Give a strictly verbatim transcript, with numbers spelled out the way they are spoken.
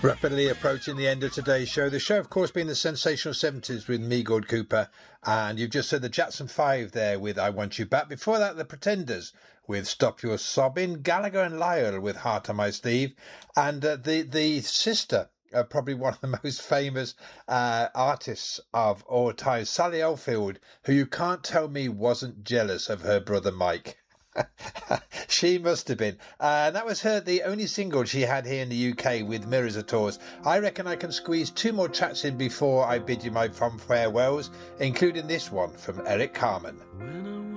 Rapidly approaching the end of today's show. The show, of course, being the sensational seventies with me, Gord Cooper. And you've just heard the Jackson five there with I Want You Back. Before that, the Pretenders with Stop Your Sobbing. Gallagher and Lyle with Heart on My Sleeve. And uh, the, the sister, uh, probably one of the most famous uh, artists of all time, Sally Oldfield, who you can't tell me wasn't jealous of her brother Mike. She must have been. Uh, that was her, the only single she had here in the U K with Mirrors of Tours. I reckon I can squeeze two more tracks in before I bid you my fond farewells, including this one from Eric Carmen.